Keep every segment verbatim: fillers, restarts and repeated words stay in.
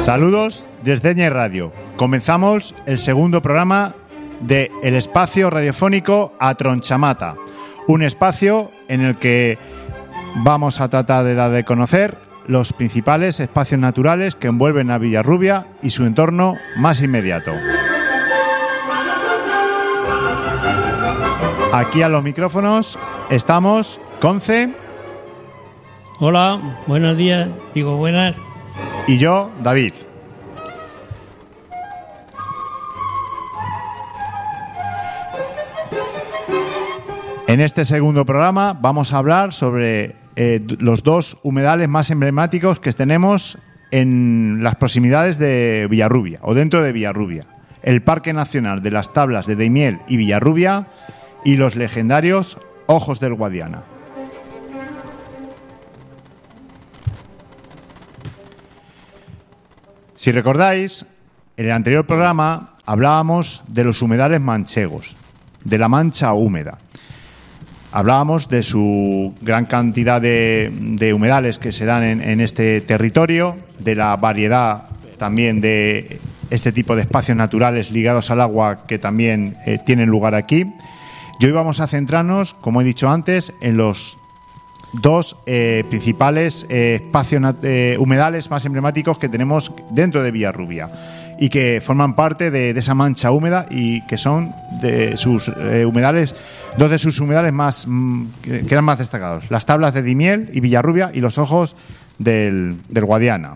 Saludos desde Ñe Radio. Comenzamos el segundo programa de El Espacio Radiofónico A Tronchamata, un espacio en el que vamos a tratar de dar de conocer los principales espacios naturales que envuelven a Villarrubia y su entorno más inmediato. Aquí a los micrófonos estamos Conce. Hola, buenos días, digo buenas. Y yo, David. En este segundo programa vamos a hablar sobre eh, los dos humedales más emblemáticos que tenemos en las proximidades de Villarrubia o dentro de Villarrubia: el Parque Nacional de las Tablas de Daimiel y Villarrubia y los legendarios Ojos del Guadiana. Si recordáis, en el anterior programa hablábamos de los humedales manchegos, de la mancha húmeda. Hablábamos de su gran cantidad de, de humedales que se dan en, en este territorio, de la variedad también de este tipo de espacios naturales ligados al agua que también eh, tienen lugar aquí. Y hoy vamos a centrarnos, como he dicho antes, en los dos eh, principales eh, espacios eh, humedales más emblemáticos que tenemos dentro de Villarrubia y que forman parte de, de esa mancha húmeda y que son de sus eh, humedales, dos de sus humedales más mm, que eran más destacados: las Tablas de Daimiel y Villarrubia y los Ojos del, del Guadiana.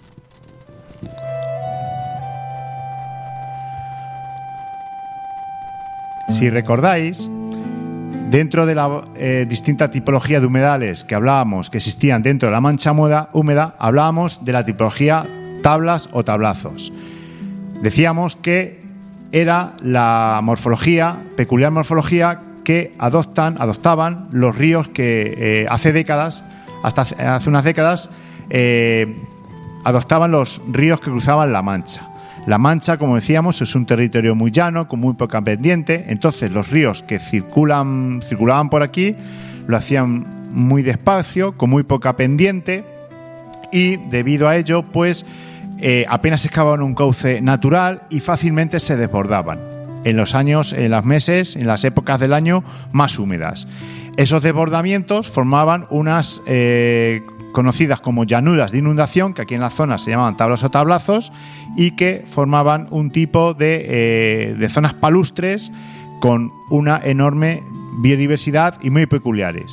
Si recordáis, dentro de la eh, distinta tipología de humedales que hablábamos que existían dentro de la mancha húmeda, húmeda, hablábamos de la tipología tablas o tablazos. Decíamos que era la morfología, peculiar morfología que adoptan, adoptaban los ríos que eh, hace décadas, hasta hace unas décadas, eh, adoptaban los ríos que cruzaban la Mancha. La Mancha, como decíamos, es un territorio muy llano, con muy poca pendiente. Entonces los ríos que circulan, circulaban por aquí lo hacían muy despacio, con muy poca pendiente, y debido a ello, pues eh, apenas excavaban un cauce natural y fácilmente se desbordaban en los años, en los meses, en las épocas del año más húmedas. Esos desbordamientos formaban unas eh, conocidas como llanuras de inundación, que aquí en la zona se llamaban tablas o tablazos, y que formaban un tipo de, eh, de zonas palustres con una enorme biodiversidad y muy peculiares.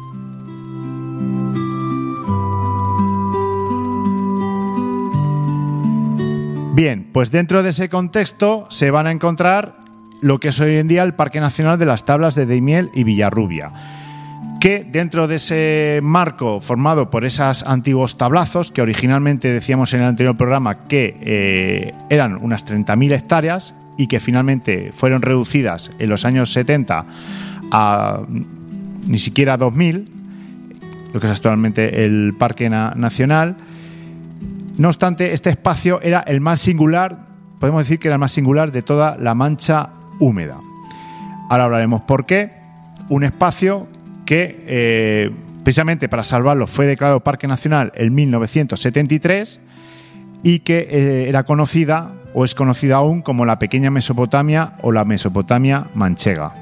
Bien, pues dentro de ese contexto se van a encontrar lo que es hoy en día el Parque Nacional de las Tablas de Daimiel y Villarrubia, que dentro de ese marco formado por esos antiguos tablazos, que originalmente decíamos en el anterior programa que eh, eran unas treinta mil hectáreas y que finalmente fueron reducidas en los años setenta a ni siquiera dos mil, lo que es actualmente el Parque na- Nacional. No obstante, este espacio era el más singular, podemos decir que era el más singular de toda la mancha húmeda. Ahora hablaremos por qué. Un espacio que eh, precisamente para salvarlo fue declarado Parque Nacional en mil novecientos setenta y tres y que eh, era conocida o es conocida aún como la Pequeña Mesopotamia o la Mesopotamia manchega.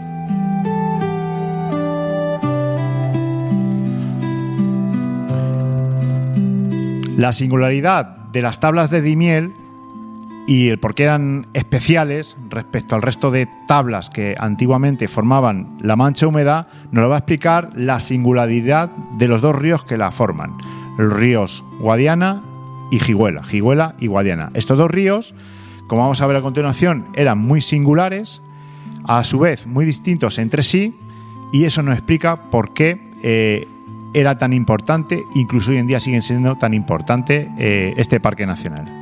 La singularidad de las Tablas de Daimiel y el por qué eran especiales respecto al resto de tablas que antiguamente formaban la mancha húmeda nos lo va a explicar la singularidad de los dos ríos que la forman, los ríos Guadiana y Jigüela, Jigüela y Guadiana. Estos dos ríos, como vamos a ver a continuación, eran muy singulares, a su vez muy distintos entre sí, y eso nos explica por qué eh, era tan importante, incluso hoy en día siguen siendo tan importante eh, este Parque Nacional.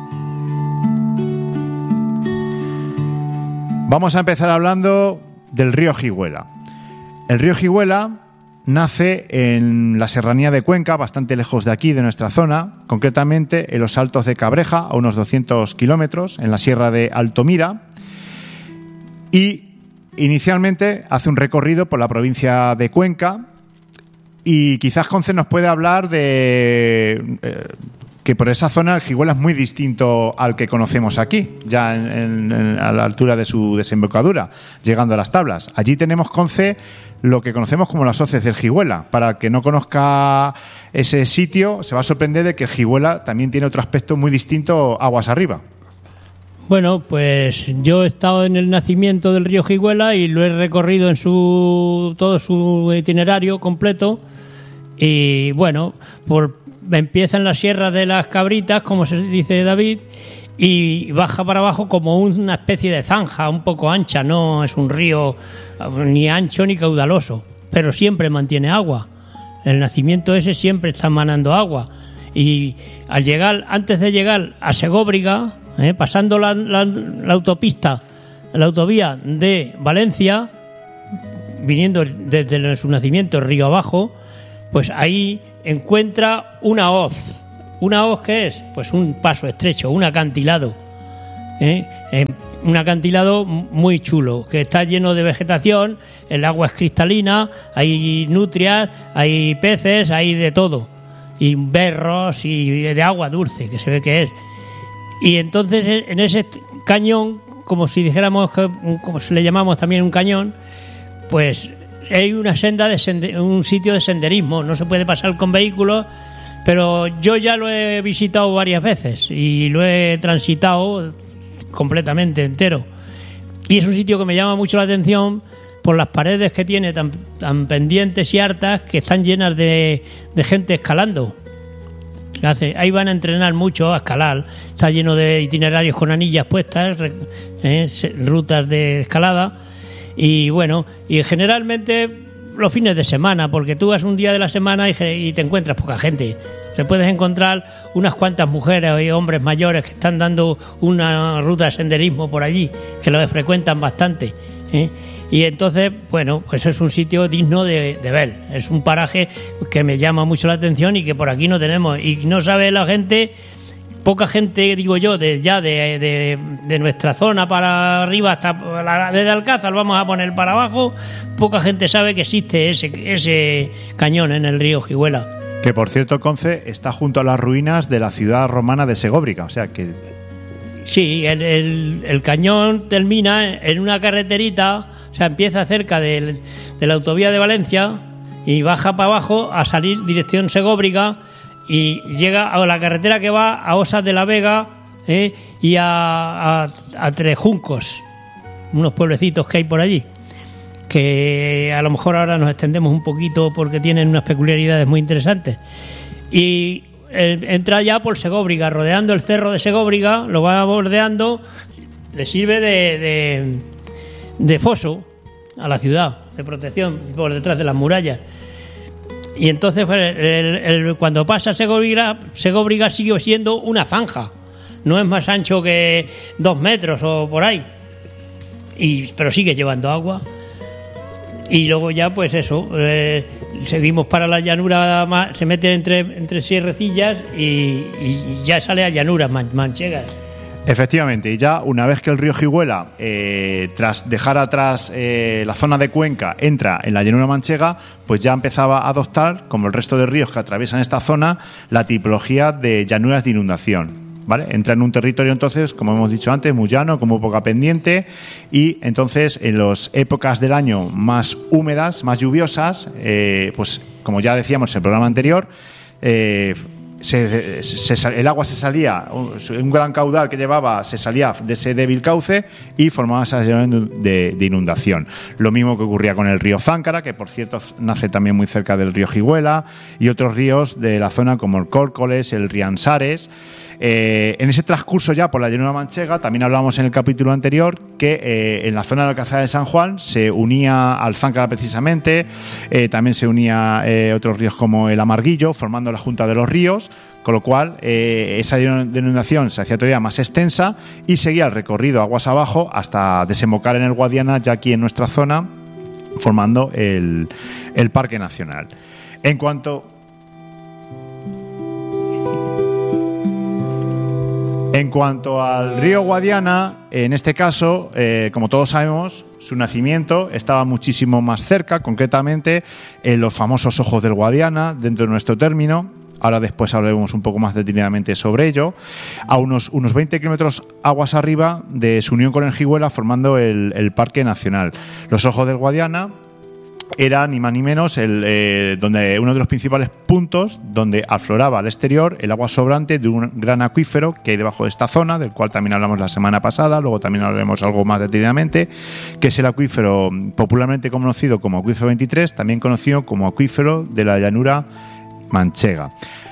Vamos a empezar hablando del río Jigüela. El río Jigüela nace en la serranía de Cuenca, bastante lejos de aquí, de nuestra zona, concretamente en los Altos de Cabreja, a unos doscientos kilómetros, en la sierra de Altomira, y inicialmente hace un recorrido por la provincia de Cuenca, y quizás Conce nos puede hablar de... Eh, que por esa zona el Jiguela es muy distinto al que conocemos aquí, ya en, en, en, a la altura de su desembocadura, llegando a las tablas. Allí tenemos, Conce, lo que conocemos como las hoces del Jiguela. Para el que no conozca ese sitio, se va a sorprender de que el Jiguela también tiene otro aspecto muy distinto aguas arriba. Bueno, pues yo he estado en el nacimiento del río Jiguela y lo he recorrido en su todo su itinerario completo. Y bueno, por empieza en la Sierra de las Cabritas, como se dice David, y baja para abajo como una especie de zanja, un poco ancha, no es un río ni ancho ni caudaloso, pero siempre mantiene agua. El nacimiento ese siempre está manando agua. Y al llegar, antes de llegar a Segóbriga, eh, pasando la, la, la autopista, la autovía de Valencia, viniendo desde su nacimiento río abajo, pues ahí encuentra una hoz. ¿Una hoz qué es? Pues un paso estrecho, un acantilado. ¿eh? Eh, un acantilado muy chulo, que está lleno de vegetación, el agua es cristalina, hay nutrias, hay peces, hay de todo. Y berros y de agua dulce, que se ve que es. Y entonces en ese cañón, como si dijéramos, como si le llamamos también un cañón, pues hay una senda de sender, un sitio de senderismo, no se puede pasar con vehículos, pero yo ya lo he visitado varias veces y lo he transitado completamente entero. Y es un sitio que me llama mucho la atención por las paredes que tiene tan, tan pendientes y hartas, que están llenas de, de gente escalando. Hace, ahí van a entrenar mucho a escalar, está lleno de itinerarios con anillas puestas, eh, rutas de escalada. Y bueno, y generalmente los fines de semana, porque tú vas un día de la semana y, y te encuentras poca gente. Te puedes encontrar unas cuantas mujeres y hombres mayores que están dando una ruta de senderismo por allí, que lo frecuentan bastante, ¿eh? Y entonces, bueno, pues es un sitio digno de, de ver. Es un paraje que me llama mucho la atención y que por aquí no tenemos. Y no sabe la gente... Poca gente, digo yo, de ya de, de, de nuestra zona para arriba hasta la, desde Alcázar vamos a poner para abajo, poca gente sabe que existe ese, ese cañón en el río Jiguela. Que por cierto, Conce, está junto a las ruinas de la ciudad romana de Segóbriga, o sea que... Sí, el, el, el cañón termina en una carreterita, o sea, empieza cerca del, de la autovía de Valencia y baja para abajo a salir dirección Segóbriga, y llega a la carretera que va a Osas de la Vega, ¿eh? y a, a, a Trejuncos, unos pueblecitos que hay por allí, que a lo mejor ahora nos extendemos un poquito porque tienen unas peculiaridades muy interesantes. Y eh, entra ya por Segóbriga, rodeando el cerro de Segóbriga, lo va bordeando, le sirve de, de, de foso a la ciudad, de protección por detrás de las murallas. Y entonces pues, el, el, cuando pasa Segóbriga, Segóbriga sigue siendo una zanja. No es más ancho que dos metros o por ahí. Y, pero sigue llevando agua. Y luego ya, pues eso, eh, seguimos para la llanura, se mete entre, entre sierrecillas y, y ya sale a llanuras man, manchegas. Efectivamente, y ya una vez que el río Jiguela, eh, tras dejar atrás eh, la zona de Cuenca, entra en la llanura manchega, pues ya empezaba a adoptar, como el resto de ríos que atraviesan esta zona, la tipología de llanuras de inundación, ¿vale? Entra en un territorio entonces, como hemos dicho antes, muy llano, con muy poca pendiente, y entonces en las épocas del año más húmedas, más lluviosas, eh, pues como ya decíamos en el programa anterior, eh, Se, se, el agua se salía, un gran caudal que llevaba se salía de ese débil cauce y formaba esas zonas de, de inundación. Lo mismo que ocurría con el río Záncara, que por cierto nace también muy cerca del río Jiguela, y otros ríos de la zona como el Córcoles, el Riansares. Eh, en ese transcurso ya por la llanura manchega, también hablamos en el capítulo anterior que eh, en la zona de la Calzada de San Juan se unía al Záncara precisamente, eh, también se unía eh, otros ríos como el Amarguillo, formando la Junta de los Ríos, con lo cual eh, esa inundación se hacía todavía más extensa y seguía el recorrido aguas abajo hasta desembocar en el Guadiana, ya aquí en nuestra zona, formando el, el Parque Nacional. En cuanto... En cuanto al río Guadiana, en este caso, eh, como todos sabemos, su nacimiento estaba muchísimo más cerca, concretamente en los famosos Ojos del Guadiana, dentro de nuestro término, ahora después hablaremos un poco más detenidamente sobre ello, a unos, unos veinte kilómetros aguas arriba de su unión con el Jiguela, formando el, el Parque Nacional. Los Ojos del Guadiana era ni más ni menos el, eh, donde uno de los principales puntos donde afloraba al exterior el agua sobrante de un gran acuífero que hay debajo de esta zona, del cual también hablamos la semana pasada, luego también hablaremos algo más detenidamente, que es el acuífero popularmente conocido como Acuífero veintitrés, también conocido como Acuífero de la Llanura Manchega.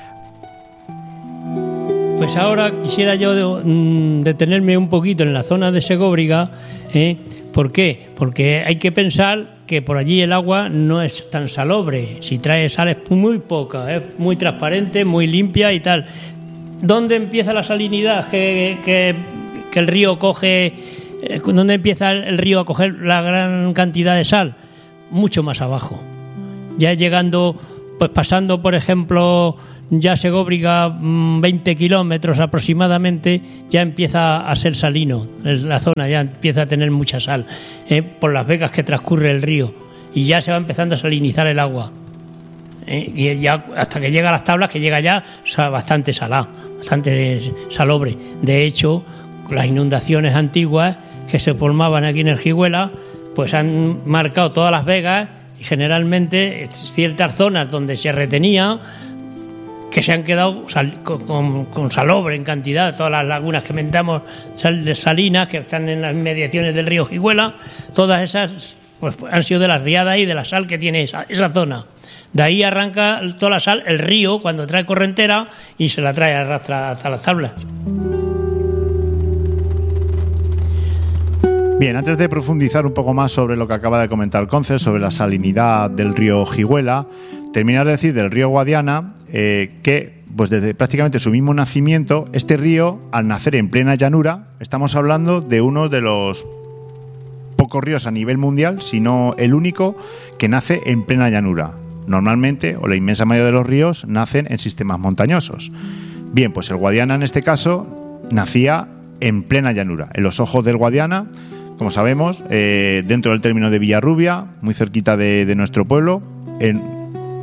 Pues ahora quisiera yo de, mm, detenerme un poquito en la zona de Segóbriga, ¿eh? ¿Por qué? Porque hay que pensar que por allí el agua no es tan salobre. Si trae sal es muy poca, es muy transparente, muy limpia y tal. ¿Dónde empieza la salinidad que, que, que el río coge? Eh, ¿Dónde empieza el río a coger la gran cantidad de sal? Mucho más abajo. Ya llegando, pues pasando, por ejemplo, ya Segóbriga, veinte kilómetros aproximadamente, ya empieza a ser salino. La zona ya empieza a tener mucha sal, ¿eh? por las vegas que transcurre el río. Y ya se va empezando a salinizar el agua. ¿eh? Y ya hasta que llega a las tablas, que llega ya o sea, bastante salada, bastante salobre. De hecho, las inundaciones antiguas que se formaban aquí en el Jiguela, pues han marcado todas las vegas y generalmente ciertas zonas donde se retenía, que se han quedado sal, con, con salobre en cantidad, todas las lagunas que mentamos sal, salinas que están en las inmediaciones del río Jiguela, todas esas pues, han sido de las riadas y de la sal que tiene esa, esa zona. De ahí arranca toda la sal el río cuando trae correntera y se la trae arrastra hasta las tablas. Bien, antes de profundizar un poco más sobre lo que acaba de comentar Conce, sobre la salinidad del río Jiguela, terminar de decir del río Guadiana eh, que pues desde prácticamente su mismo nacimiento, este río, al nacer en plena llanura, estamos hablando de uno de los pocos ríos a nivel mundial, si no el único, que nace en plena llanura. Normalmente, o la inmensa mayoría de los ríos, nacen en sistemas montañosos. Bien, pues el Guadiana en este caso nacía en plena llanura, en los Ojos del Guadiana, como sabemos, eh, dentro del término de Villarrubia, muy cerquita de, de nuestro pueblo, en,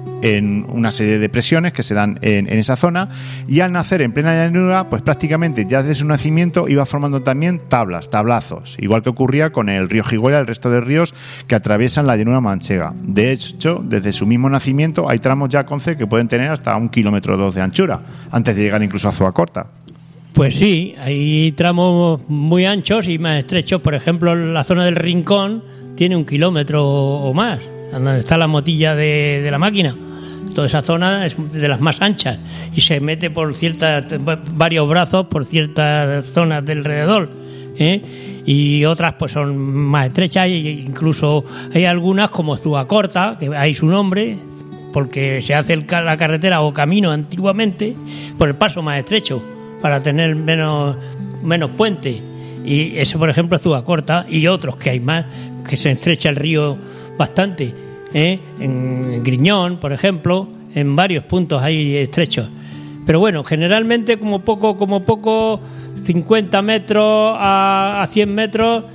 en una serie de depresiones que se dan en, en esa zona, y al nacer en plena llanura, pues prácticamente ya desde su nacimiento iba formando también tablas, tablazos, igual que ocurría con el río Jiguela y el resto de ríos que atraviesan la llanura manchega. De hecho, desde su mismo nacimiento hay tramos ya, Conce, que pueden tener hasta un kilómetro o dos de anchura, antes de llegar incluso a Zuacorta. Pues sí, hay tramos muy anchos y más estrechos. Por ejemplo, la zona del Rincón tiene un kilómetro o más, donde está la motilla de, de la máquina. Toda esa zona es de las más anchas y se mete por ciertas, varios brazos por ciertas zonas del alrededor, ¿eh? Y otras pues son más estrechas, e incluso hay algunas como Zuacorta, que hay su nombre, porque se hace el, la carretera o camino antiguamente por el paso más estrecho, para tener menos, menos puente. Y eso, por ejemplo, es Zuacorta, y otros que hay más, que se estrecha el río bastante, ¿eh? En Griñón, por ejemplo, en varios puntos hay estrechos. Pero bueno, generalmente como poco, como poco, cincuenta metros a, a cien metros,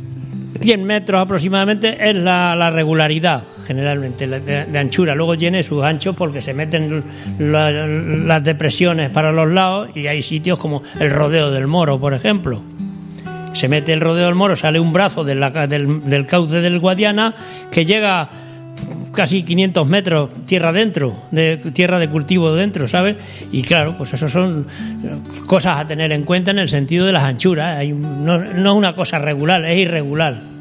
cien metros aproximadamente es la, la regularidad, generalmente, de, de anchura. Luego tiene sus anchos porque se meten la, las depresiones para los lados y hay sitios como el Rodeo del Moro, por ejemplo. Se mete el Rodeo del Moro, sale un brazo de la, del, del cauce del Guadiana que llega casi quinientos metros tierra adentro, de tierra de cultivo dentro, ¿sabes? Y claro, pues eso son cosas a tener en cuenta en el sentido de las anchuras. Hay un, no, no es una cosa regular, es irregular.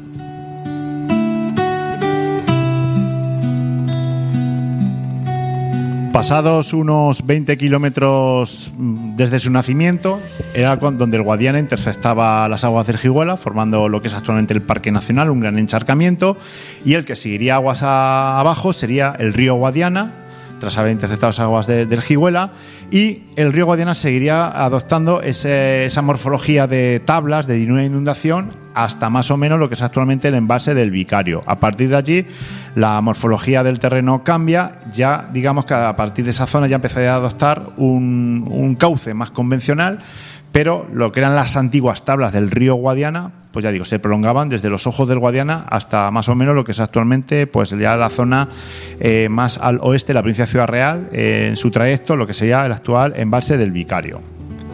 Pasados unos veinte kilómetros desde su nacimiento, era donde el Guadiana interceptaba las aguas del Jiguela, formando lo que es actualmente el Parque Nacional, un gran encharcamiento, y el que seguiría aguas a, abajo sería el río Guadiana, tras haber interceptado las aguas de, del Jiguela, y el río Guadiana seguiría adoptando ese, esa morfología de tablas, de inundación, hasta más o menos lo que es actualmente el embalse del Vicario. A partir de allí, la morfología del terreno cambia, ya digamos que a partir de esa zona ya empezaría a adoptar un, un cauce más convencional, pero lo que eran las antiguas tablas del río Guadiana, pues ya digo, se prolongaban desde los ojos del Guadiana hasta más o menos lo que es actualmente pues ya la zona eh, más al oeste de la provincia de Ciudad Real, eh, en su trayecto, lo que sería el actual embalse del Vicario.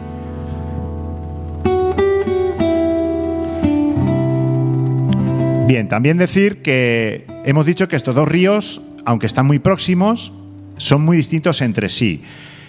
Bien, también decir que hemos dicho que estos dos ríos, aunque están muy próximos, son muy distintos entre sí.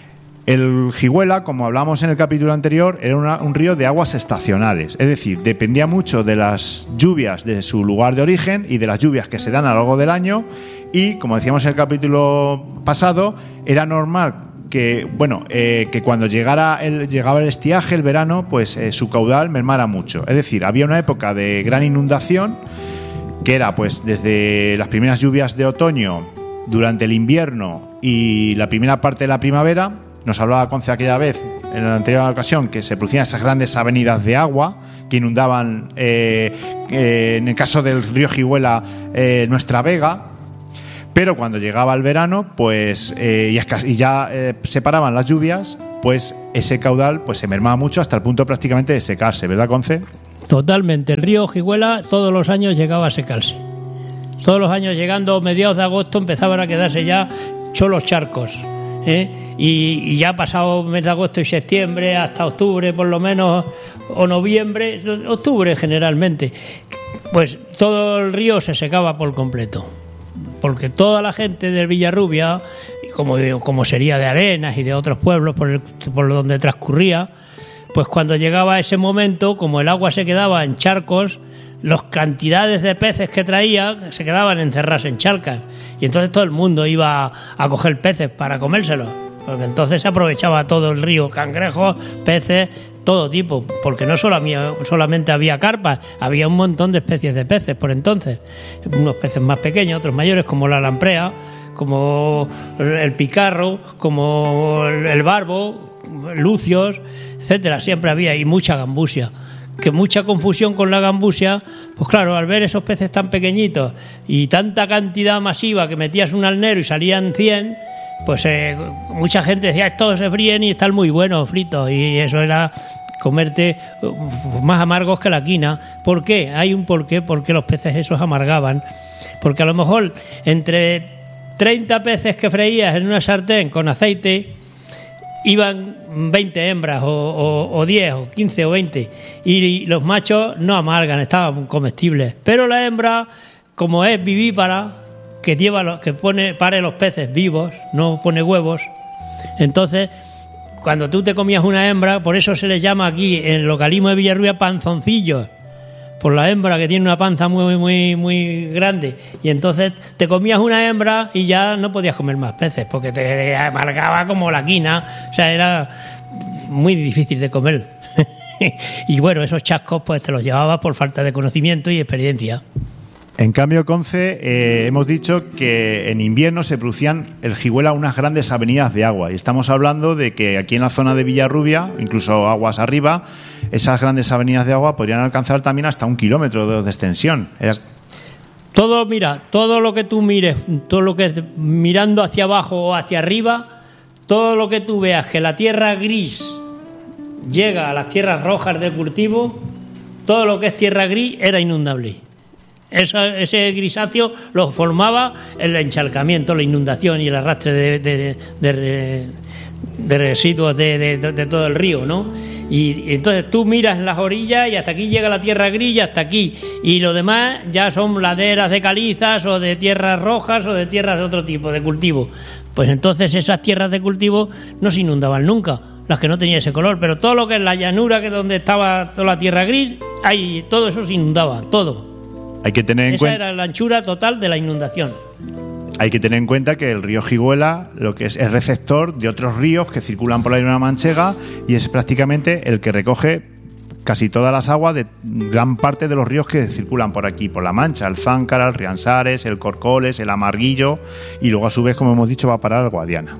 El Jiguela, como hablamos en el capítulo anterior, era una, un río de aguas estacionales, es decir, dependía mucho de las lluvias de su lugar de origen y de las lluvias que se dan a lo largo del año, y como decíamos en el capítulo pasado, era normal que, bueno, eh, que cuando llegara el, llegaba el estiaje, el verano, pues eh, su caudal mermara mucho. Es decir, había una época de gran inundación que era pues desde las primeras lluvias de otoño, durante el invierno y la primera parte de la primavera. Nos hablaba Conce aquella vez, en la anterior ocasión, que se producían esas grandes avenidas de agua que inundaban, eh, eh, en el caso del río Jiguela, eh, nuestra vega. Pero cuando llegaba el verano, pues eh, y ya eh, se paraban las lluvias, pues ese caudal pues se mermaba mucho hasta el punto prácticamente de secarse, ¿verdad, Conce? Totalmente. El río Jiguela todos los años llegaba a secarse. Todos los años, llegando mediados de agosto, empezaban a quedarse ya cholos charcos, ¿eh? Y, y ya pasado mes de agosto y septiembre, hasta octubre por lo menos, o noviembre, octubre generalmente, pues todo el río se secaba por completo. Porque toda la gente de Villarrubia, como, como sería de Arenas y de otros pueblos por, el, por donde transcurría, pues cuando llegaba ese momento, como el agua se quedaba en charcos, las cantidades de peces que traía se quedaban encerradas en charcas, y entonces todo el mundo iba a, a coger peces para comérselos, porque entonces se aprovechaba todo el río, cangrejos, peces, todo tipo, porque no solo había, solamente había carpas, había un montón de especies de peces por entonces, unos peces más pequeños, otros mayores, como la lamprea, como el picarro, como el barbo, lucios, etcétera. Siempre había, y mucha gambusia, que mucha confusión con la gambusia, pues claro, al ver esos peces tan pequeñitos y tanta cantidad masiva, que metías un alnero y salían cien, pues eh, mucha gente decía, estos se fríen y están muy buenos fritos, y eso era comerte más amargos que la quina. ¿Por qué? Hay un porqué, porque los peces esos amargaban, porque a lo mejor entre treinta peces que freías en una sartén con aceite iban veinte hembras o, o, o diez o quince o veinte, y los machos no amargan, estaban comestibles, pero la hembra, como es vivípara, que lleva los, que pone pare los peces vivos, no pone huevos, entonces cuando tú te comías una hembra, por eso se les llama aquí en el localismo de Villarrubia panzoncillos, por la hembra que tiene una panza muy muy muy grande, y entonces te comías una hembra y ya no podías comer más peces porque te amargaba como la quina, o sea, era muy difícil de comer. Y bueno, esos chascos pues te los llevabas por falta de conocimiento y experiencia. En cambio, Conce, eh, hemos dicho que en invierno se producían el Jiguela unas grandes avenidas de agua, y estamos hablando de que aquí en la zona de Villarrubia, incluso aguas arriba, esas grandes avenidas de agua podrían alcanzar también hasta un kilómetro de, de extensión. Era... Todo, mira, todo lo que tú mires, todo lo que mirando hacia abajo o hacia arriba, todo lo que tú veas que la tierra gris llega a las tierras rojas del cultivo, todo lo que es tierra gris era inundable. Eso, ese grisáceo lo formaba el encharcamiento, la inundación y el arrastre de, de, de, de, de residuos de, de, de, de todo el río, ¿no? Y, y entonces tú miras en las orillas y hasta aquí llega la tierra gris y hasta aquí, y lo demás ya son laderas de calizas o de tierras rojas o de tierras de otro tipo de cultivo. Pues entonces esas tierras de cultivo no se inundaban nunca, las que no tenían ese color, pero todo lo que es la llanura, que es donde estaba toda la tierra gris, ahí todo eso se inundaba, todo. Hay que tener en Esa cuenta... era la anchura total de la inundación. Hay que tener en cuenta que el río Jiguela lo que es, es receptor de otros ríos que circulan por la llanura manchega, y es prácticamente el que recoge casi todas las aguas de gran parte de los ríos que circulan por aquí, por la Mancha, el Záncara, el Riansares, el Corcoles, el Amarguillo, y luego a su vez, como hemos dicho, va a parar al Guadiana.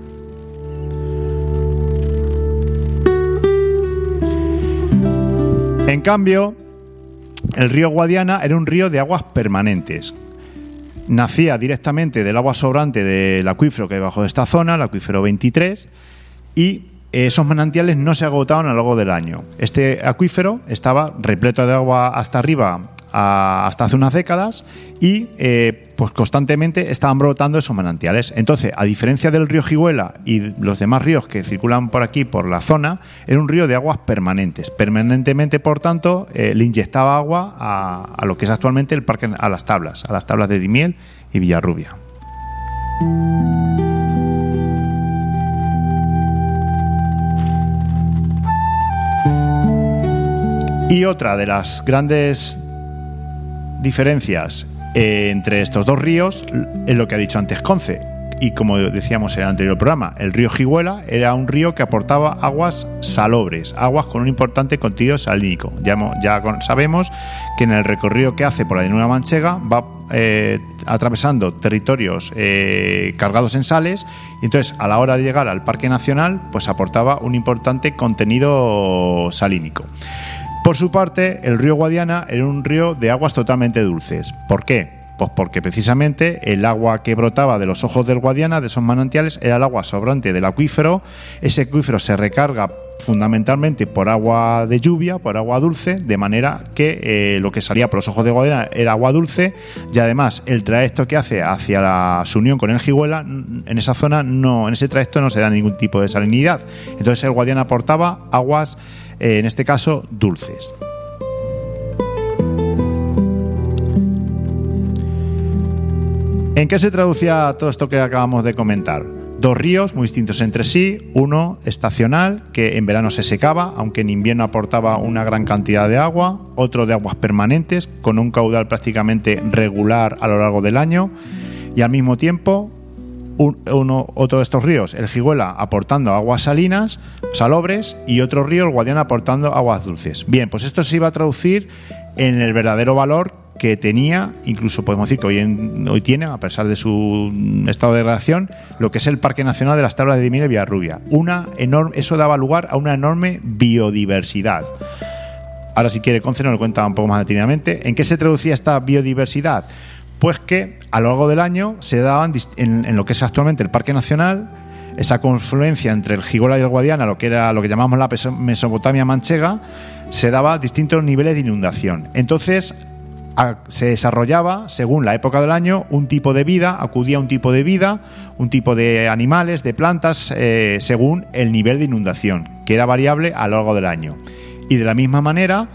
En cambio, el río Guadiana era un río de aguas permanentes. Nacía directamente del agua sobrante del acuífero que hay debajo de esta zona, el acuífero veintitrés, y esos manantiales no se agotaban a lo largo del año. Este acuífero estaba repleto de agua hasta arriba a, hasta hace unas décadas y eh, pues constantemente estaban brotando esos manantiales. Entonces, a diferencia del río Jiguela y los demás ríos que circulan por aquí, por la zona, era un río de aguas permanentes. Permanentemente, por tanto, eh, le inyectaba agua a, a lo que es actualmente el parque, a las tablas, a las tablas de Dimiel y Villarrubia. Y otra de las grandes diferencias eh, entre estos dos ríos es lo que ha dicho antes Conce. Y como decíamos en el anterior programa, el río Jiguela era un río que aportaba aguas salobres, aguas con un importante contenido salínico. Ya, ya con, sabemos que en el recorrido que hace por la llanura manchega va eh, atravesando territorios eh, cargados en sales, y entonces a la hora de llegar al Parque Nacional pues aportaba un importante contenido salínico. Por su parte, el río Guadiana era un río de aguas totalmente dulces. ¿Por qué? Pues porque precisamente el agua que brotaba de los ojos del Guadiana, de esos manantiales, era el agua sobrante del acuífero. Ese acuífero se recarga fundamentalmente por agua de lluvia, por agua dulce, de manera que eh, lo que salía por los ojos del Guadiana era agua dulce, y además el trayecto que hace hacia la, su unión con el Jiguela, en esa zona, no, en ese trayecto no se da ningún tipo de salinidad. Entonces el Guadiana aportaba aguas, eh, en este caso, dulces. ¿En qué se traducía todo esto que acabamos de comentar? Dos ríos muy distintos entre sí, uno estacional, que en verano se secaba, aunque en invierno aportaba una gran cantidad de agua, otro de aguas permanentes, con un caudal prácticamente regular a lo largo del año, y al mismo tiempo un, uno, otro de estos ríos, el Jiguela, aportando aguas salinas, salobres, y otro río, el Guadiana, aportando aguas dulces. Bien, pues esto se iba a traducir en el verdadero valor que tenía, incluso podemos decir que hoy, en, hoy tiene, a pesar de su estado de degradación, lo que es el Parque Nacional de las Tablas de Dimiel y Villarrubia. Una enorme, eso daba lugar a una enorme biodiversidad. Ahora, si quiere, Conce nos lo cuenta un poco más detenidamente. ¿En qué se traducía esta biodiversidad? Pues que a lo largo del año se daban en, en lo que es actualmente el Parque Nacional, esa confluencia entre el Jiguela y el Guadiana, lo que era lo que llamamos la Mesopotamia manchega, se daba distintos niveles de inundación. Entonces se desarrollaba, según la época del año, un tipo de vida, acudía un tipo de vida, un tipo de animales, de plantas, eh, según el nivel de inundación, que era variable a lo largo del año. Y de la misma manera,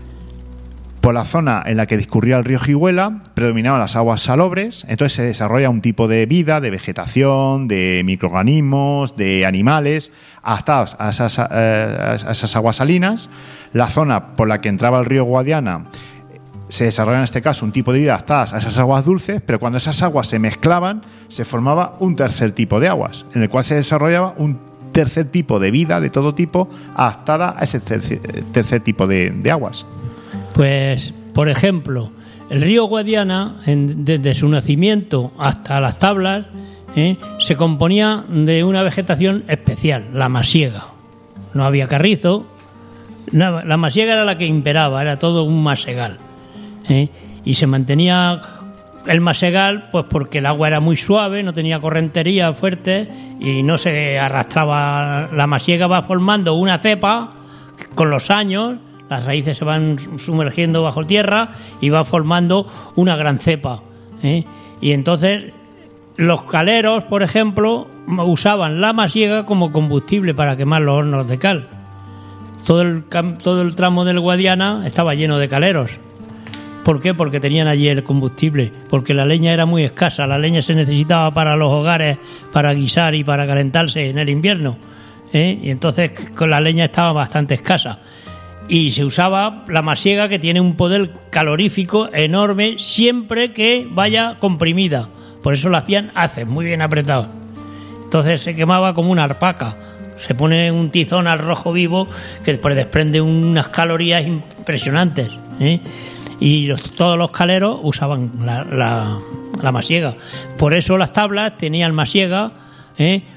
por la zona en la que discurría el río Jiguela, predominaban las aguas salobres, entonces se desarrolla un tipo de vida, de vegetación, de microorganismos, de animales, adaptados a esas, a esas aguas salinas. La zona por la que entraba el río Guadiana se desarrolla en este caso un tipo de vida adaptadas a esas aguas dulces, pero cuando esas aguas se mezclaban se formaba un tercer tipo de aguas, en el cual se desarrollaba un tercer tipo de vida de todo tipo adaptada a ese tercer, tercer tipo de, de aguas. Pues, por ejemplo, el río Guadiana, en, desde su nacimiento hasta las tablas, ¿eh? se componía de una vegetación especial, la masiega. No había carrizo, no, la masiega era la que imperaba, era todo un masegal. ¿Eh? Y se mantenía el masegal pues porque el agua era muy suave, no tenía correntería fuerte y no se arrastraba. La masiega va formando una cepa con los años, las raíces se van sumergiendo bajo tierra y va formando una gran cepa, ¿eh? Y entonces los caleros, por ejemplo, usaban la masiega como combustible para quemar los hornos de cal. Todo el, todo el tramo del Guadiana estaba lleno de caleros. ¿Por qué? Porque tenían allí el combustible, porque la leña era muy escasa, la leña se necesitaba para los hogares, para guisar y para calentarse en el invierno, ¿eh? Y entonces con la leña estaba bastante escasa. Y se usaba la masiega, que tiene un poder calorífico enorme siempre que vaya comprimida. Por eso la hacían haces, muy bien apretados. Entonces se quemaba como una alpaca. Se pone un tizón al rojo vivo que después desprende unas calorías impresionantes, ¿eh? Y los, todos los caleros usaban la, la, la masiega. Por eso las tablas tenían masiega, ¿eh?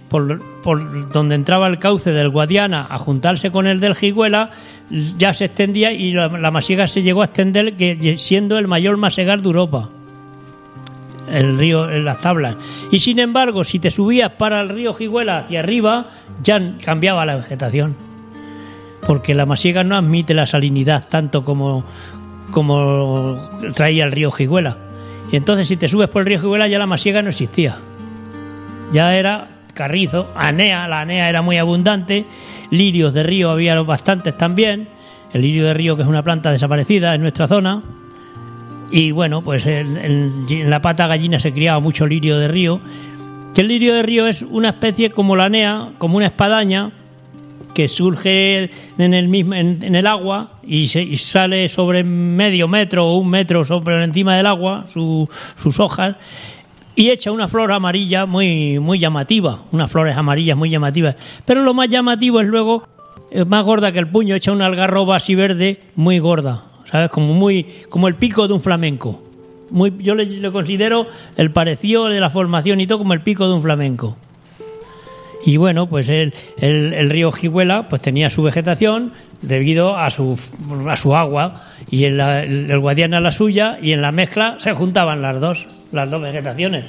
por, por donde entraba el cauce del Guadiana a juntarse con el del Jiguela, ya se extendía y la, la masiega se llegó a extender, que siendo el mayor masegar de Europa, el río, en las tablas. Y sin embargo, si te subías para el río Jiguela hacia arriba, ya cambiaba la vegetación, porque la masiega no admite la salinidad tanto como, como traía el río Jiguela. Y entonces, si te subes por el río Jiguela, ya la masiega no existía, ya era carrizo, anea, la anea era muy abundante, lirios de río había bastantes también, el lirio de río, que es una planta desaparecida en nuestra zona. Y bueno, pues en, en, en la Pata Gallina se criaba mucho lirio de río, que el lirio de río es una especie como la anea, como una espadaña que surge en el mismo en, en el agua y, se, y sale sobre medio metro o un metro sobre encima del agua, su, sus hojas, y echa una flor amarilla muy, muy llamativa, unas flores amarillas muy llamativas. Pero lo más llamativo es luego, es más gorda que el puño, echa una algarroba así verde muy gorda, ¿sabes? Como muy, como el pico de un flamenco. Muy, yo le, le considero el parecido de la formación y todo como el pico de un flamenco. Y bueno, pues el, el, el río Jiguela pues tenía su vegetación debido a su, a su agua, y el, el, el Guadiana la suya, y en la mezcla se juntaban las dos, las dos vegetaciones.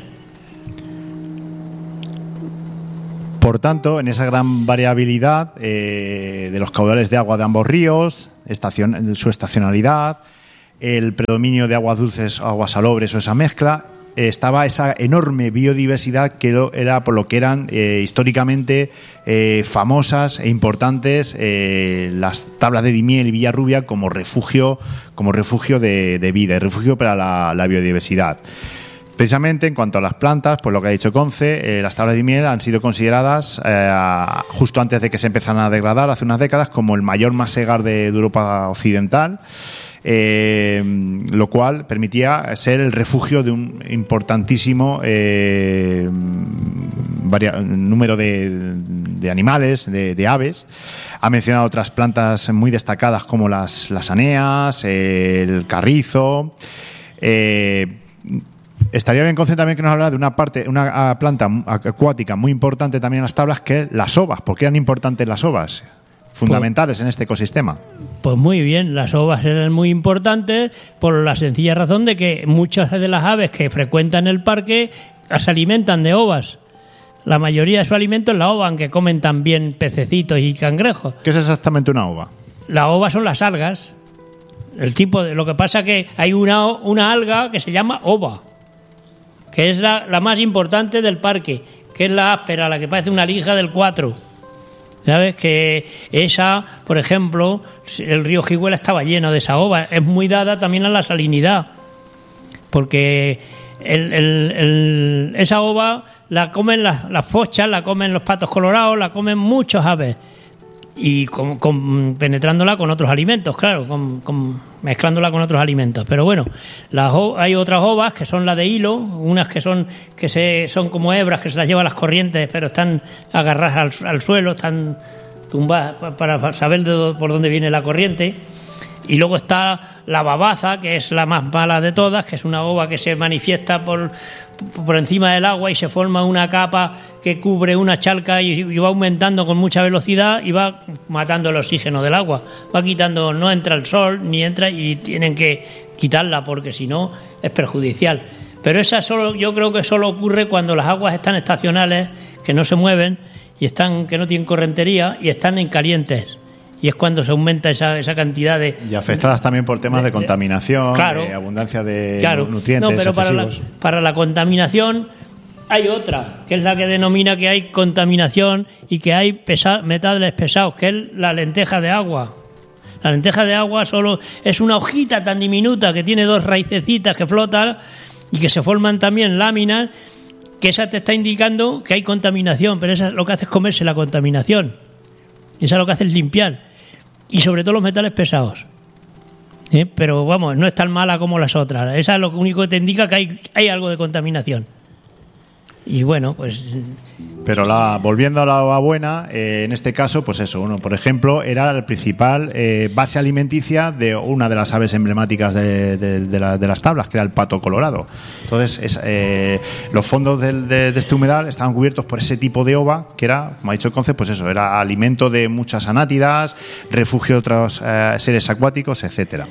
Por tanto, en esa gran variabilidad eh, de los caudales de agua de ambos ríos, estacion, su estacionalidad, el predominio de aguas dulces o aguas salobres o esa mezcla, eh, estaba esa enorme biodiversidad que lo, era por lo que eran eh, históricamente eh, famosas e importantes eh, las tablas de Dimiel y Villarrubia como refugio, como refugio de, de vida y refugio para la, la biodiversidad. Precisamente en cuanto a las plantas, pues lo que ha dicho Conce, eh, las tablas de Dimiel han sido consideradas eh, justo antes de que se empezaran a degradar, hace unas décadas, como el mayor masegar de, de Europa Occidental, eh, lo cual permitía ser el refugio de un importantísimo eh, varia, número de, de animales, de, de aves. Ha mencionado otras plantas muy destacadas como las, las aneas, eh, el carrizo. Eh, Estaría bien, Conce, también que nos hablara de una parte, una planta acuática muy importante también en las tablas, que es las ovas. ¿Por qué eran importantes las ovas? Fundamentales pues, en este ecosistema. Pues muy bien, las ovas eran muy importantes por la sencilla razón de que muchas de las aves que frecuentan el parque se alimentan de ovas. La mayoría de su alimento es la ova, aunque comen también pececitos y cangrejos. ¿Qué es exactamente una ova? La ova son las algas. El tipo de, lo que pasa es que hay una, una alga que se llama ova, que es la, la más importante del parque, que es la áspera, la que parece una lija del cuatro. ¿Sabes? Que esa, por ejemplo, el río Jiguela estaba lleno de esa ova. Es muy dada también a la salinidad, porque el, el, el, esa ova la comen las, las fochas, la comen los patos colorados, la comen muchos aves, y con, con, penetrándola con otros alimentos, claro, con, con, mezclándola con otros alimentos. Pero bueno, las, hay otras ovas que son las de hilo, unas que son que se son como hebras que se las llevan las corrientes, pero están agarradas al, al suelo, están tumbadas para saber de, por dónde viene la corriente. Y luego está la babaza, que es la más mala de todas, que es una ova que se manifiesta por, por encima del agua y se forma una capa que cubre una chalca y, y va aumentando con mucha velocidad y va matando el oxígeno del agua. Va quitando, no entra el sol ni entra, y tienen que quitarla porque si no es perjudicial. Pero esa solo, yo creo que solo ocurre cuando las aguas están estacionales, que no se mueven y están, que no tienen correntería y están en calientes. Y es cuando se aumenta esa, esa cantidad de... Y afectadas también por temas de, de contaminación, claro, de abundancia de claro, nutrientes. No, pero para la, para la contaminación hay otra, que es la que denomina que hay contaminación y que hay pesa, metales pesados, que es la lenteja de agua. La lenteja de agua solo es una hojita tan diminuta que tiene dos raicecitas que flotan y que se forman también láminas, que esa te está indicando que hay contaminación, pero esa lo que hace es comerse la contaminación. Esa lo que hace es limpiar. Y sobre todo los metales pesados. ¿Eh? Pero vamos, no es tan mala como las otras. Esa es lo único que te indica que hay, hay algo de contaminación. Y bueno, pues... Pero la, volviendo a la uva buena, eh, en este caso, pues eso, uno, por ejemplo, era la principal eh, base alimenticia de una de las aves emblemáticas de, de, de, la, de las tablas, que era el pato colorado. Entonces, es, eh, los fondos del, de, de este humedal estaban cubiertos por ese tipo de ova, que era, como ha dicho el Conce, pues eso, era alimento de muchas anátidas, refugio de otros eh, seres acuáticos, etcétera.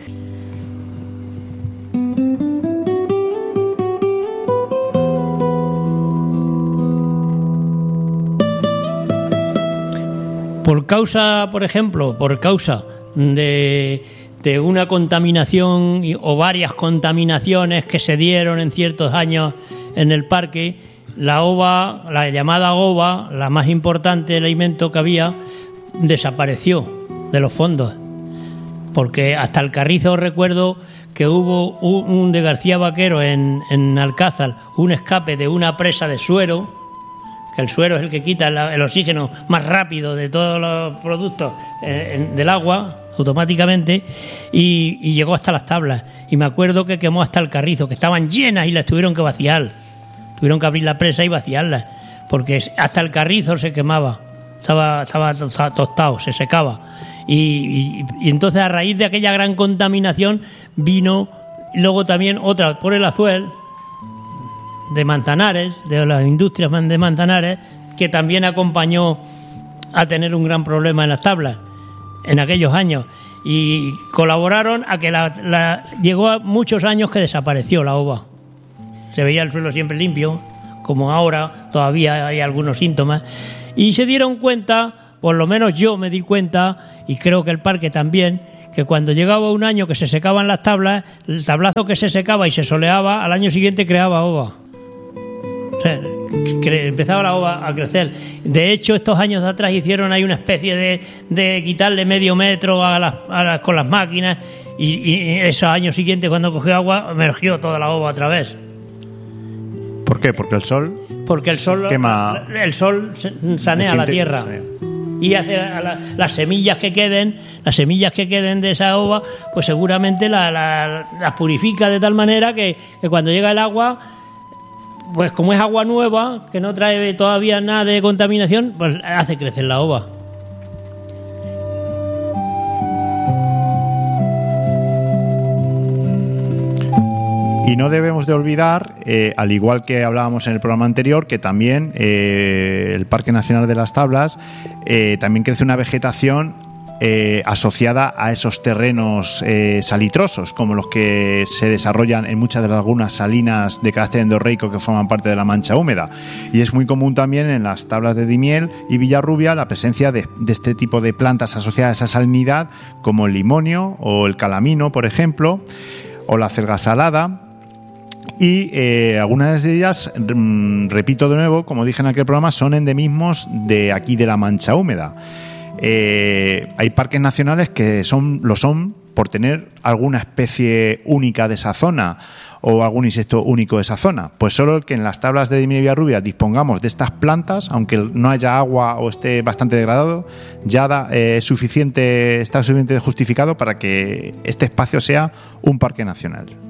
Por causa, por ejemplo, por causa de, de una contaminación o varias contaminaciones que se dieron en ciertos años en el parque, la ova, la llamada ova, la más importante alimento que había, desapareció de los fondos. Porque hasta el Carrizo recuerdo que hubo un, un de García Vaquero en, en Alcázar, un escape de una presa de suero, que el suero es el que quita el oxígeno más rápido de todos los productos eh, del agua automáticamente, y, y llegó hasta las tablas, y me acuerdo que quemó hasta el Carrizo, que estaban llenas y las tuvieron que vaciar, tuvieron que abrir la presa y vaciarlas, porque hasta el Carrizo se quemaba, estaba, estaba tostado, se secaba, y, y, y entonces a raíz de aquella gran contaminación vino luego también otra por el Azuel de Manzanares, de las industrias de Manzanares, que también acompañó a tener un gran problema en las tablas en aquellos años, y colaboraron a que la, la llegó a muchos años que desapareció la ova. Se veía el suelo siempre limpio, como ahora todavía hay algunos síntomas, y se dieron cuenta, por lo menos yo me di cuenta, y creo que el parque también, que cuando llegaba un año que se secaban las tablas, el tablazo que se secaba y se soleaba, al año siguiente creaba ova. O sea, cre- empezaba la ova a crecer. De hecho, estos años atrás hicieron ahí una especie de, de quitarle medio metro a las, a las, con las máquinas, y, y esos años siguientes, cuando cogió agua, emergió toda la ova otra vez. ¿Por qué? Porque el sol... Porque el sol quema, el sol sanea la tierra. Y hace a la, las semillas que queden, las semillas que queden de esa ova, pues seguramente la, la, las purifica de tal manera que, que cuando llega el agua, pues como es agua nueva, que no trae todavía nada de contaminación, pues hace crecer la ova. Y no debemos de olvidar, eh, al igual que hablábamos en el programa anterior, que también eh, el Parque Nacional de las Tablas eh, también crece una vegetación eh, asociada a esos terrenos eh, salitrosos, como los que se desarrollan en muchas de las lagunas salinas de carácter endorreico que forman parte de la mancha húmeda. Y es muy común también en las tablas de Daimiel y Villarrubia la presencia de, de este tipo de plantas asociadas a esa salinidad, como el limonio o el calamino, por ejemplo, o la celga salada. Y eh, algunas de ellas, mm, repito de nuevo, como dije en aquel programa, son endemismos de aquí de la mancha húmeda. Eh, hay parques nacionales que son lo son por tener alguna especie única de esa zona o algún insecto único de esa zona. Pues solo el que en las tablas de Daimiel y Villarrubia dispongamos de estas plantas, aunque no haya agua o esté bastante degradado, ya da, eh, suficiente, está suficientemente justificado para que este espacio sea un parque nacional.